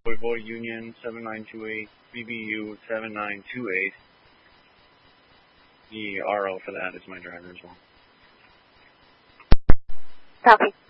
Boy Union 7928, BBU 7928. The RO for that is my driver as well. Copy.